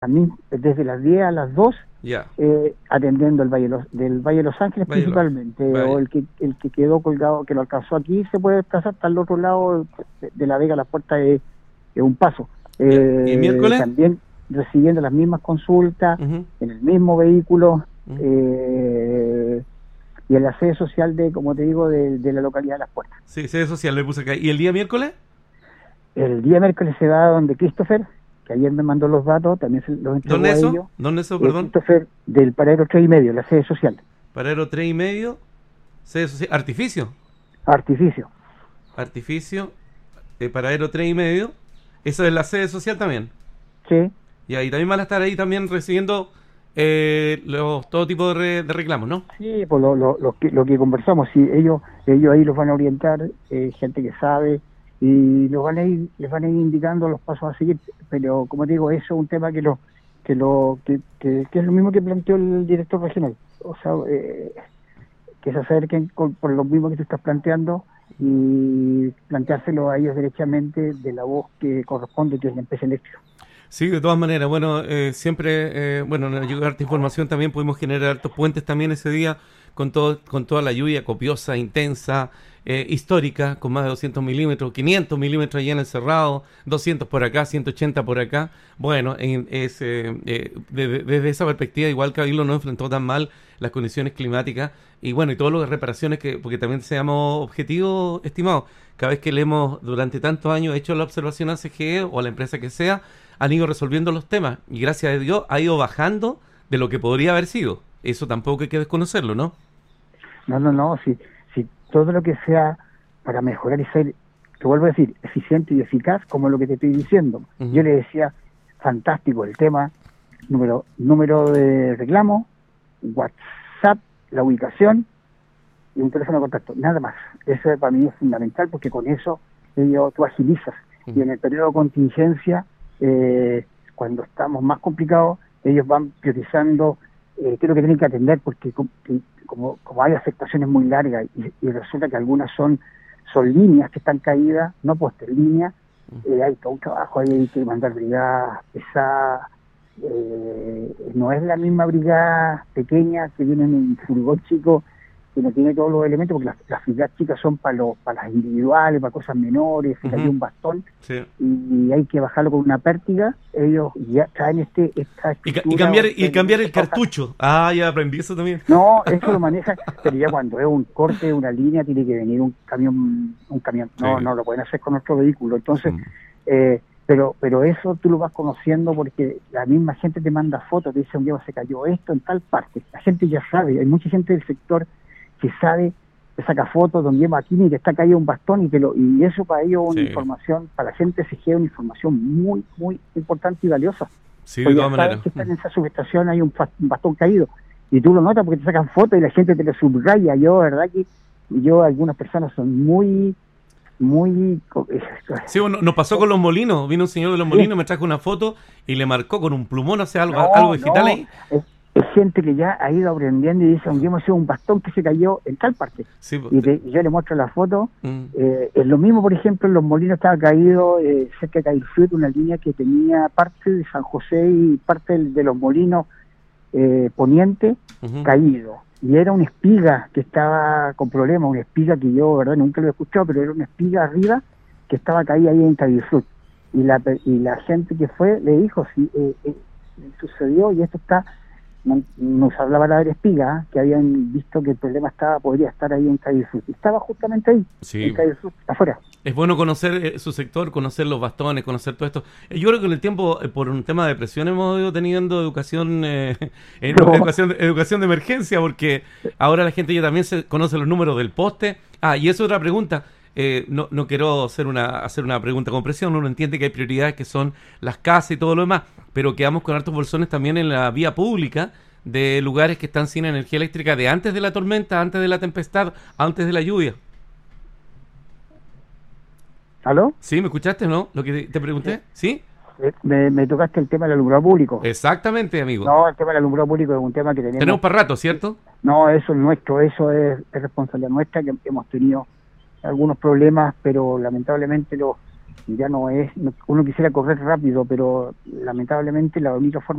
desde las 10 a las 2, Ya. atendiendo el del Valle de Los Ángeles Valle de Los- principalmente, Vaya. o el que quedó colgado, que lo alcanzó aquí, se puede desplazar hasta el otro lado de La Vega. La puerta es un paso. Ya. ¿Y el miércoles? También recibiendo las mismas consultas, Ujú, en el mismo vehículo, ujú. y en la sede social de, como te digo, de la localidad de Las Puertas. Sí, sede social, le puse acá. ¿Y el día miércoles? El día miércoles se va donde Christopher, que ayer me mandó los datos, también se los entregó ¿Dónde a eso? ellos. ¿Dónde eso, perdón? Christopher del Paradero 3,5, la sede social. Paradero 3,5. Sede social. Artificio. Artificio. Artificio. Paradero 3,5. Eso es la sede social también. Sí, Y ahí también van a estar ahí también recibiendo todo tipo de reclamos, ¿no? sí, pues lo que conversamos, sí, ellos ahí los van a orientar, gente que sabe, y les van a ir indicando los pasos a seguir. Pero como te digo, eso es un tema que es lo mismo que planteó el director regional. O sea, que se acerquen por lo mismo que tú estás planteando, y planteárselo a ellos derechamente de la voz que corresponde, que es la empresa eléctrica. Sí, de todas maneras, bueno, siempre, bueno, nos llegó harta información también, pudimos generar hartos puentes también ese día con toda la lluvia copiosa, intensa, histórica, con más de 200 milímetros, 500 milímetros allá en el Cerrado, 200 por acá, 180 por acá. Bueno, desde esa perspectiva, igual Cabildo no enfrentó tan mal las condiciones climáticas y bueno, y todas las reparaciones porque también seamos objetivos, estimados, cada vez que le hemos durante tantos años hecho la observación a CGE o a la empresa que sea, han ido resolviendo los temas y gracias a Dios ha ido bajando de lo que podría haber sido. Eso tampoco hay que desconocerlo, ¿no? No, si todo lo que sea para mejorar y ser, te vuelvo a decir, eficiente y eficaz, como lo que te estoy diciendo. Ujú. Yo le decía, fantástico el tema, número de reclamo, WhatsApp, la ubicación y un teléfono de contacto, nada más. Eso para mí es fundamental, porque con eso tú agilizas. Ujú. Y en el periodo de contingencia, cuando estamos más complicados, ellos van priorizando qué es lo que tienen que atender, porque como hay afectaciones muy largas y resulta que algunas son líneas que están caídas, no postes, líneas, hay todo un trabajo, ahí hay que mandar brigadas pesadas, no es la misma brigada pequeña que viene en un furgón chico, que no tiene todos los elementos, porque las brigadas chicas son para las individuales, para cosas menores, se cayó un bastón, Sí. y hay que bajarlo con una pértiga. Ellos ya traen esta Y cambiar el cartucho. Ah, ya aprendí eso también. No, eso lo manejan, pero ya cuando es un corte, una línea, tiene que venir un camión. No, Sí. no lo pueden hacer con otro vehículo. Entonces, Mm. pero eso tú lo vas conociendo, porque la misma gente te manda fotos, te dice: un día se cayó esto en tal parte. La gente ya sabe, hay mucha gente del sector que sabe, te saca fotos donde aquí ni que está caído un bastón, y eso para ellos es una Sí. información, para la gente se es una información muy, muy importante y valiosa. Sí, de Pues ya todas saben maneras. que está en esa subestación, hay un bastón caído, y tú lo notas porque te sacan fotos y la gente te lo subraya. Algunas personas son muy, muy... Sí, bueno, nos pasó con los molinos. Vino un señor de los Sí. molinos, me trajo una foto y le marcó con un plumón, o sea, algo No, digital ahí. es gente que ya ha ido aprendiendo y dice: un día hemos sido un bastón que se cayó en tal parte. Sí, Y yo le muestro la foto. Mm. Es lo mismo, por ejemplo, en Los Molinos estaba caído, cerca de Cailfruit, una línea que tenía parte de San José y parte de Los Molinos poniente, Ujú. caído. Y era una espiga que estaba con problemas, una espiga que yo, verdad, nunca lo he escuchado, pero era una espiga arriba que estaba caída ahí en Cailfruit. Y la gente que fue le dijo: sí, sucedió, y esto está... Nos hablaba la espiga, que habían visto que el problema podría estar ahí en Calle Sur. Estaba justamente ahí, Sí. en Calle Sur, afuera. Es bueno conocer su sector, conocer los bastones, conocer todo esto. Yo creo que en el tiempo, por un tema de presión, hemos ido teniendo educación, No. educación de emergencia, porque ahora la gente ya también se conoce los números del poste. Ah, y es otra pregunta. No quiero hacer una pregunta con presión. Uno entiende que hay prioridades que son las casas y todo lo demás, pero quedamos con hartos bolsones también en la vía pública de lugares que están sin energía eléctrica de antes de la tormenta, antes de la tempestad, antes de la lluvia. ¿Aló? ¿Sí? ¿Me escuchaste, no? Lo que te pregunté. ¿Sí? Me tocaste el tema del alumbrado público. Exactamente, amigo. No, el tema del alumbrado público es un tema que Tenemos para rato, ¿cierto? No, eso es nuestro, eso es responsabilidad nuestra, que hemos tenido algunos problemas, pero lamentablemente ya no es, uno quisiera correr rápido, pero lamentablemente la única forma